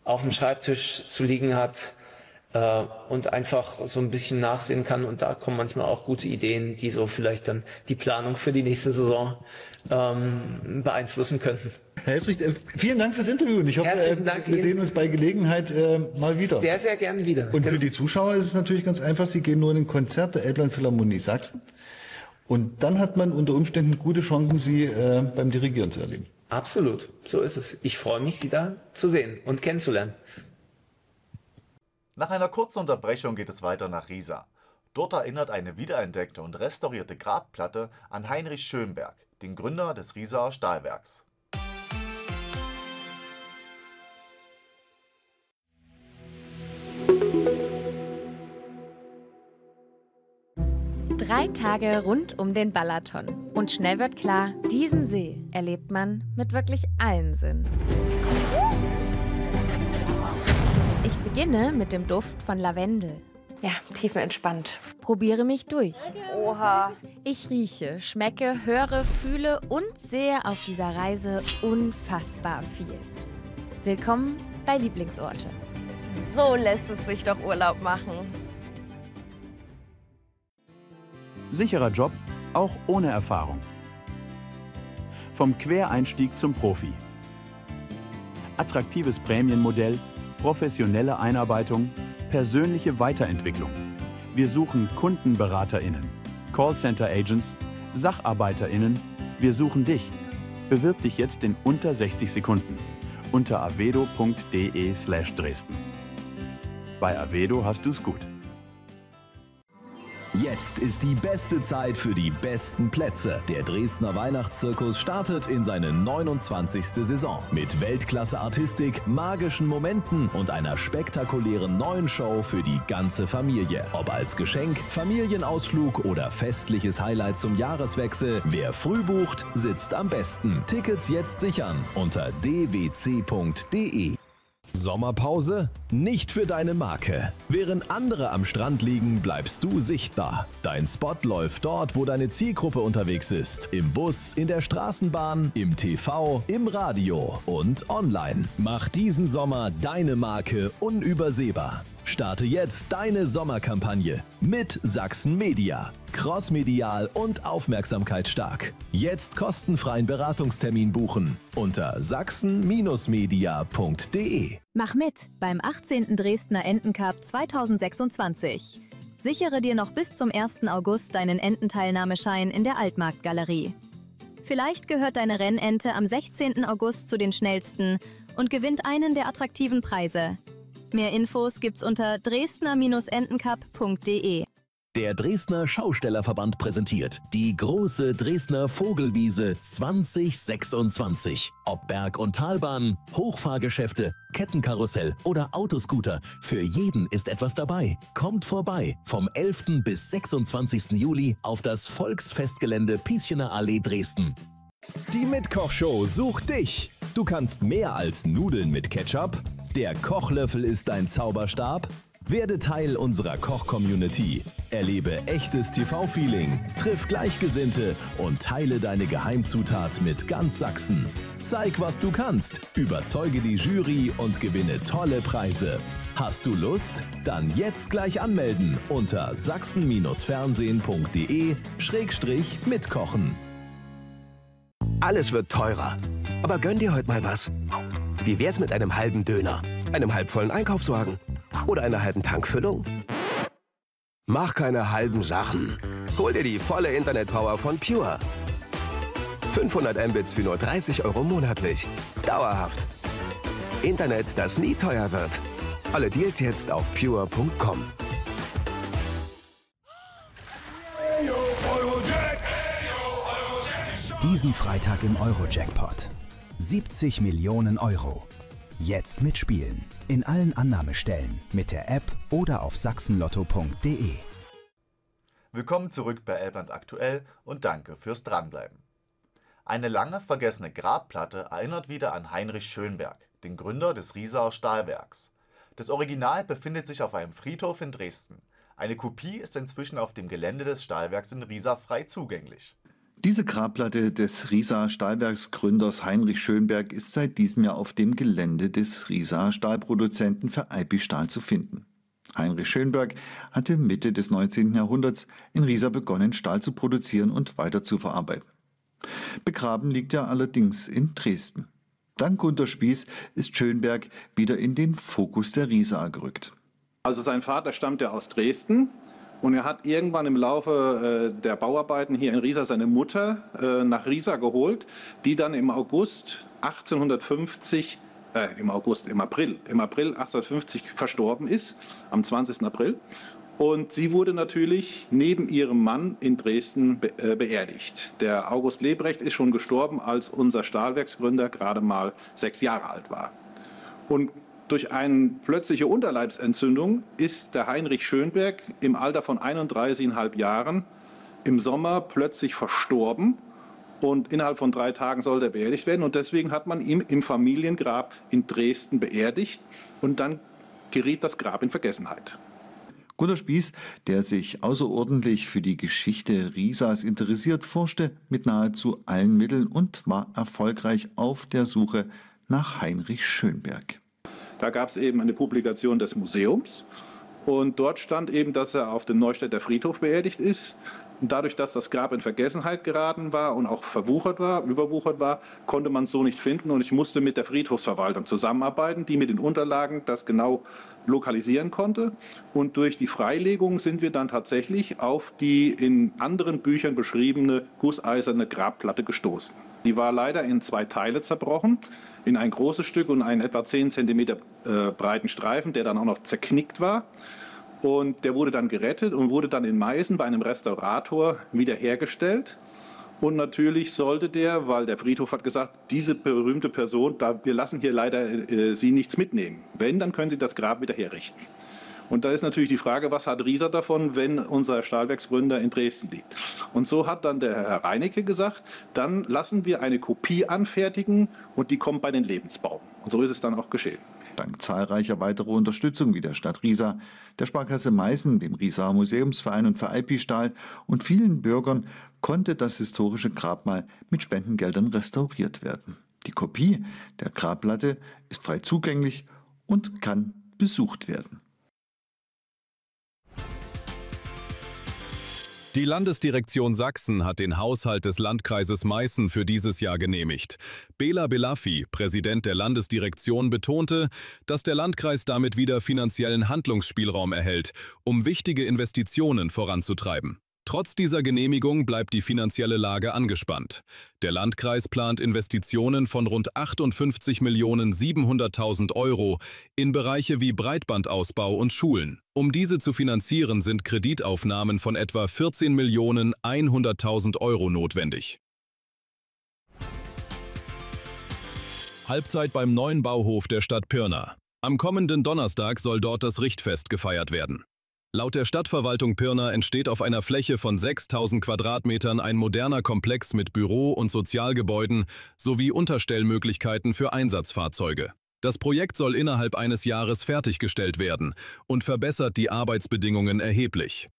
auf dem Schreibtisch zu liegen hat und einfach so ein bisschen nachsehen kann. Und da kommen manchmal auch gute Ideen, die so vielleicht dann die Planung für die nächste Saison beeinflussen könnten. Herr Helfrich, vielen Dank fürs Interview und ich hoffe, wir sehen uns bei Gelegenheit mal wieder. Sehr, sehr gerne wieder. Und für die Zuschauer ist es natürlich ganz einfach, sie gehen nur in ein Konzert der Elbland Philharmonie Sachsen und dann hat man unter Umständen gute Chancen, sie beim Dirigieren zu erleben. Absolut, so ist es. Ich freue mich, Sie da zu sehen und kennenzulernen. Nach einer kurzen Unterbrechung geht es weiter nach Riesa. Dort erinnert eine wiederentdeckte und restaurierte Grabplatte an Heinrich Schönberg, den Gründer des Riesaer Stahlwerks. Drei Tage rund um den Balaton. Und schnell wird klar, diesen See erlebt man mit wirklich allen Sinnen. Ich beginne mit dem Duft von Lavendel. Ja, tiefenentspannt. Probiere mich durch. Oha. Ich rieche, schmecke, höre, fühle und sehe auf dieser Reise unfassbar viel. Willkommen bei Lieblingsorte. So lässt es sich doch Urlaub machen. Sicherer Job, auch ohne Erfahrung. Vom Quereinstieg zum Profi. Attraktives Prämienmodell, professionelle Einarbeitung, persönliche Weiterentwicklung. Wir suchen KundenberaterInnen, Callcenter-Agents, SacharbeiterInnen. Wir suchen dich. Bewirb dich jetzt in unter 60 Sekunden unter avedo.de/Dresden. Bei Avedo hast du's gut. Jetzt ist die beste Zeit für die besten Plätze. Der Dresdner Weihnachtszirkus startet in seine 29. Saison mit Weltklasse-Artistik, magischen Momenten und einer spektakulären neuen Show für die ganze Familie. Ob als Geschenk, Familienausflug oder festliches Highlight zum Jahreswechsel, wer früh bucht, sitzt am besten. Tickets jetzt sichern unter dwc.de. Sommerpause? Nicht für deine Marke. Während andere am Strand liegen, bleibst du sichtbar. Dein Spot läuft dort, wo deine Zielgruppe unterwegs ist. Im Bus, in der Straßenbahn, im TV, im Radio und online. Mach diesen Sommer deine Marke unübersehbar. Starte jetzt deine Sommerkampagne mit Sachsen Media. Crossmedial und aufmerksamkeitsstark. Jetzt kostenfreien Beratungstermin buchen unter sachsen-media.de. Mach mit beim 18. Dresdner Entencup 2026. Sichere dir noch bis zum 1. August deinen Ententeilnahmeschein in der Altmarktgalerie. Vielleicht gehört deine Rennente am 16. August zu den schnellsten und gewinnt einen der attraktiven Preise. Mehr Infos gibt's unter dresdner-entencup.de. Der Dresdner Schaustellerverband präsentiert die große Dresdner Vogelwiese 2026. Ob Berg- und Talbahn, Hochfahrgeschäfte, Kettenkarussell oder Autoscooter, für jeden ist etwas dabei. Kommt vorbei vom 11. bis 26. Juli auf das Volksfestgelände Pieschener Allee Dresden. Die Mitkochshow sucht dich. Du kannst mehr als Nudeln mit Ketchup. Der Kochlöffel ist dein Zauberstab. Werde Teil unserer Koch-Community. Erlebe echtes TV-Feeling, triff Gleichgesinnte und teile deine Geheimzutat mit ganz Sachsen. Zeig, was du kannst, überzeuge die Jury und gewinne tolle Preise. Hast du Lust? Dann jetzt gleich anmelden unter sachsen-fernsehen.de/mitkochen. Alles wird teurer. Aber gönn dir heute mal was. Wie wär's mit einem halben Döner, einem halbvollen Einkaufswagen oder einer halben Tankfüllung? Mach keine halben Sachen. Hol dir die volle Internetpower von Pure. 500 Mbits für nur 30 € monatlich. Dauerhaft. Internet, das nie teuer wird. Alle Deals jetzt auf pure.com. Diesen Freitag im Euro-Jackpot. 70 Millionen Euro. Jetzt mitspielen. In allen Annahmestellen, mit der App oder auf sachsenlotto.de. Willkommen zurück bei Elbland aktuell und danke fürs Dranbleiben. Eine lange vergessene Grabplatte erinnert wieder an Heinrich Schönberg, den Gründer des Riesaer Stahlwerks. Das Original befindet sich auf einem Friedhof in Dresden. Eine Kopie ist inzwischen auf dem Gelände des Stahlwerks in Riesa frei zugänglich. Diese Grabplatte des Riesaer Stahlwerksgründers Heinrich Schönberg ist seit diesem Jahr auf dem Gelände des Riesaer Stahlproduzenten Vereipi Stahl zu finden. Heinrich Schönberg hatte Mitte des 19. Jahrhunderts in Riesa begonnen, Stahl zu produzieren und weiter zu verarbeiten. Begraben liegt er allerdings in Dresden. Dank Gunter Spieß ist Schönberg wieder in den Fokus der Riesaer gerückt. Also sein Vater stammte aus Dresden. Und er hat irgendwann im Laufe der Bauarbeiten hier in Riesa seine Mutter nach Riesa geholt, die dann im April 1850 verstorben ist, am 20. April. Und sie wurde natürlich neben ihrem Mann in Dresden beerdigt. Der August Lebrecht ist schon gestorben, als unser Stahlwerksgründer gerade mal 6 Jahre alt war. Und durch eine plötzliche Unterleibsentzündung ist der Heinrich Schönberg im Alter von 31,5 Jahren im Sommer plötzlich verstorben und innerhalb von 3 Tagen sollte er beerdigt werden. Und deswegen hat man ihn im Familiengrab in Dresden beerdigt und dann geriet das Grab in Vergessenheit. Gunter Spieß, der sich außerordentlich für die Geschichte Riesas interessiert, forschte mit nahezu allen Mitteln und war erfolgreich auf der Suche nach Heinrich Schönberg. Da gab es eben eine Publikation des Museums und dort stand eben, dass er auf dem Neustädter Friedhof beerdigt ist. Und dadurch, dass das Grab in Vergessenheit geraten war und auch überwuchert war, konnte man es so nicht finden. Und ich musste mit der Friedhofsverwaltung zusammenarbeiten, die mit den Unterlagen das genau lokalisieren konnte. Und durch die Freilegung sind wir dann tatsächlich auf die in anderen Büchern beschriebene gusseiserne Grabplatte gestoßen. Die war leider in 2 Teile zerbrochen, in ein großes Stück und einen etwa 10 cm breiten Streifen, der dann auch noch zerknickt war. Und der wurde dann gerettet und wurde dann in Meißen bei einem Restaurator wiederhergestellt. Und natürlich sollte der, weil der Friedhof hat gesagt, diese berühmte Person, wir lassen hier leider Sie nichts mitnehmen. Wenn, dann können Sie das Grab wieder herrichten. Und da ist natürlich die Frage, was hat Riesa davon, wenn unser Stahlwerksgründer in Dresden liegt? Und so hat dann der Herr Reinecke gesagt, dann lassen wir eine Kopie anfertigen und die kommt bei den Lebensbaum. Und so ist es dann auch geschehen. Dank zahlreicher weiterer Unterstützung wie der Stadt Riesa, der Sparkasse Meißen, dem Riesaer Museumsverein und Vereipi Stahl und vielen Bürgern konnte das historische Grabmal mit Spendengeldern restauriert werden. Die Kopie der Grabplatte ist frei zugänglich und kann besucht werden. Die Landesdirektion Sachsen hat den Haushalt des Landkreises Meißen für dieses Jahr genehmigt. Bela Belaffi, Präsident der Landesdirektion, betonte, dass der Landkreis damit wieder finanziellen Handlungsspielraum erhält, um wichtige Investitionen voranzutreiben. Trotz dieser Genehmigung bleibt die finanzielle Lage angespannt. Der Landkreis plant Investitionen von rund 58.700.000 € in Bereiche wie Breitbandausbau und Schulen. Um diese zu finanzieren, sind Kreditaufnahmen von etwa 14.100.000 € notwendig. Halbzeit beim neuen Bauhof der Stadt Pirna. Am kommenden Donnerstag soll dort das Richtfest gefeiert werden. Laut der Stadtverwaltung Pirna entsteht auf einer Fläche von 6.000 Quadratmetern ein moderner Komplex mit Büro- und Sozialgebäuden sowie Unterstellmöglichkeiten für Einsatzfahrzeuge. Das Projekt soll innerhalb eines Jahres fertiggestellt werden und verbessert die Arbeitsbedingungen erheblich.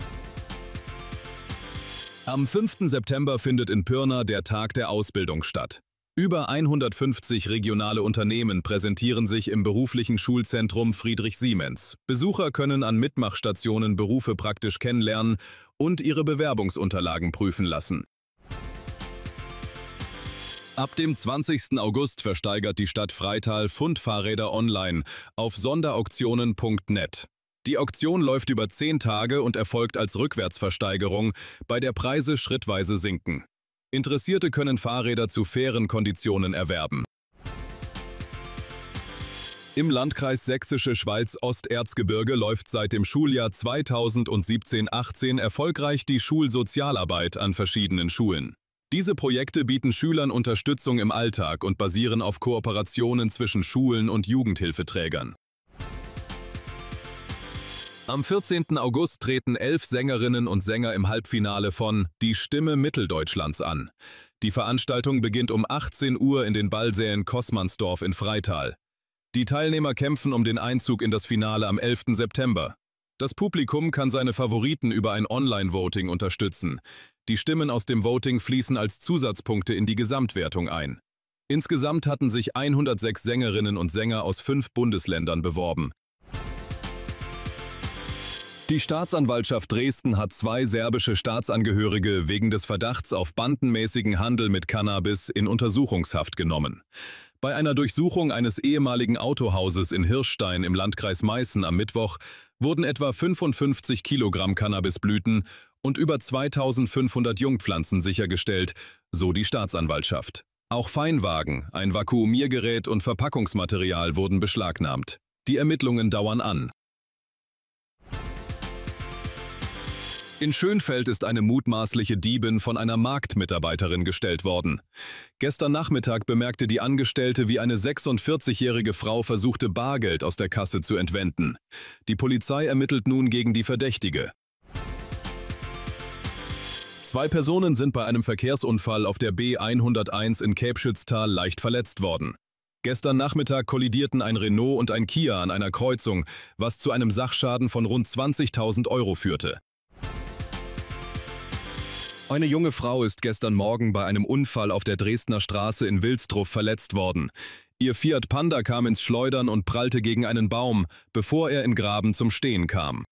Am 5. September findet in Pirna der Tag der Ausbildung statt. Über 150 regionale Unternehmen präsentieren sich im beruflichen Schulzentrum Friedrich Siemens. Besucher können an Mitmachstationen Berufe praktisch kennenlernen und ihre Bewerbungsunterlagen prüfen lassen. Ab dem 20. August versteigert die Stadt Freital Fundfahrräder online auf sonderauktionen.net. Die Auktion läuft über 10 Tage und erfolgt als Rückwärtsversteigerung, bei der Preise schrittweise sinken. Interessierte können Fahrräder zu fairen Konditionen erwerben. Im Landkreis Sächsische Schweiz-Osterzgebirge läuft seit dem Schuljahr 2017/18 erfolgreich die Schulsozialarbeit an verschiedenen Schulen. Diese Projekte bieten Schülern Unterstützung im Alltag und basieren auf Kooperationen zwischen Schulen und Jugendhilfeträgern. Am 14. August treten 11 Sängerinnen und Sänger im Halbfinale von Die Stimme Mitteldeutschlands an. Die Veranstaltung beginnt um 18 Uhr in den Ballsälen Kossmannsdorf in Freital. Die Teilnehmer kämpfen um den Einzug in das Finale am 11. September. Das Publikum kann seine Favoriten über ein Online-Voting unterstützen. Die Stimmen aus dem Voting fließen als Zusatzpunkte in die Gesamtwertung ein. Insgesamt hatten sich 106 Sängerinnen und Sänger aus 5 Bundesländern beworben. Die Staatsanwaltschaft Dresden hat 2 serbische Staatsangehörige wegen des Verdachts auf bandenmäßigen Handel mit Cannabis in Untersuchungshaft genommen. Bei einer Durchsuchung eines ehemaligen Autohauses in Hirschstein im Landkreis Meißen am Mittwoch wurden etwa 55 Kilogramm Cannabisblüten und über 2500 Jungpflanzen sichergestellt, so die Staatsanwaltschaft. Auch Feinwagen, ein Vakuumiergerät und Verpackungsmaterial wurden beschlagnahmt. Die Ermittlungen dauern an. In Schönfeld ist eine mutmaßliche Diebin von einer Marktmitarbeiterin gestellt worden. Gestern Nachmittag bemerkte die Angestellte, wie eine 46-jährige Frau versuchte, Bargeld aus der Kasse zu entwenden. Die Polizei ermittelt nun gegen die Verdächtige. 2 Personen sind bei einem Verkehrsunfall auf der B101 in Käbschütztal leicht verletzt worden. Gestern Nachmittag kollidierten ein Renault und ein Kia an einer Kreuzung, was zu einem Sachschaden von rund 20.000 € führte. Eine junge Frau ist gestern Morgen bei einem Unfall auf der Dresdner Straße in Wilsdruff verletzt worden. Ihr Fiat Panda kam ins Schleudern und prallte gegen einen Baum, bevor er im Graben zum Stehen kam.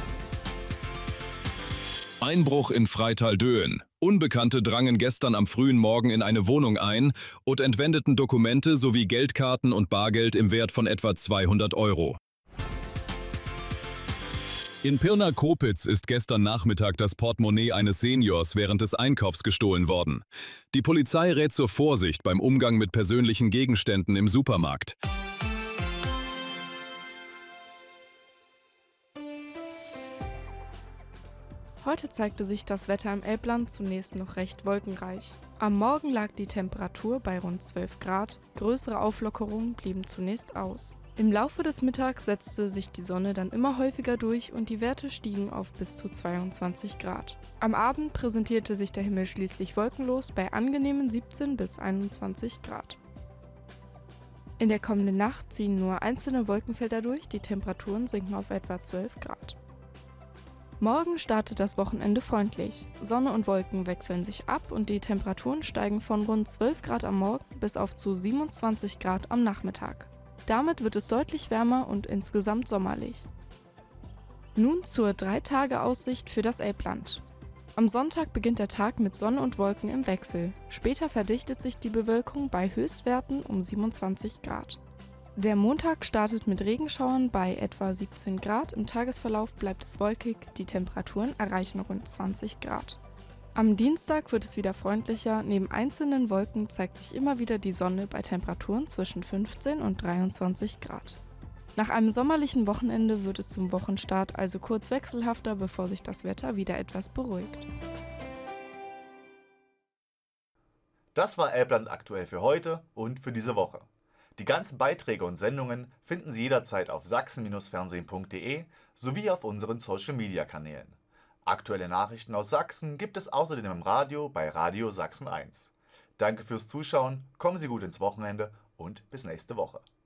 Einbruch in Freital-Döhen. Unbekannte drangen gestern am frühen Morgen in eine Wohnung ein und entwendeten Dokumente sowie Geldkarten und Bargeld im Wert von etwa 200 €. In Pirna-Kopitz ist gestern Nachmittag das Portemonnaie eines Seniors während des Einkaufs gestohlen worden. Die Polizei rät zur Vorsicht beim Umgang mit persönlichen Gegenständen im Supermarkt. Heute zeigte sich das Wetter im Elbland zunächst noch recht wolkenreich. Am Morgen lag die Temperatur bei rund 12 Grad, größere Auflockerungen blieben zunächst aus. Im Laufe des Mittags setzte sich die Sonne dann immer häufiger durch und die Werte stiegen auf bis zu 22 Grad. Am Abend präsentierte sich der Himmel schließlich wolkenlos bei angenehmen 17 bis 21 Grad. In der kommenden Nacht ziehen nur einzelne Wolkenfelder durch, die Temperaturen sinken auf etwa 12 Grad. Morgen startet das Wochenende freundlich. Sonne und Wolken wechseln sich ab und die Temperaturen steigen von rund 12 Grad am Morgen bis auf zu 27 Grad am Nachmittag. Damit wird es deutlich wärmer und insgesamt sommerlich. Nun zur 3-Tage-Aussicht für das Elbland. Am Sonntag beginnt der Tag mit Sonne und Wolken im Wechsel. Später verdichtet sich die Bewölkung bei Höchstwerten um 27 Grad. Der Montag startet mit Regenschauern bei etwa 17 Grad. Im Tagesverlauf bleibt es wolkig, die Temperaturen erreichen rund 20 Grad. Am Dienstag wird es wieder freundlicher, neben einzelnen Wolken zeigt sich immer wieder die Sonne bei Temperaturen zwischen 15 und 23 Grad. Nach einem sommerlichen Wochenende wird es zum Wochenstart also kurz wechselhafter, bevor sich das Wetter wieder etwas beruhigt. Das war Elbland aktuell für heute und für diese Woche. Die ganzen Beiträge und Sendungen finden Sie jederzeit auf sachsen-fernsehen.de sowie auf unseren Social-Media-Kanälen. Aktuelle Nachrichten aus Sachsen gibt es außerdem im Radio bei Radio Sachsen 1. Danke fürs Zuschauen, kommen Sie gut ins Wochenende und bis nächste Woche.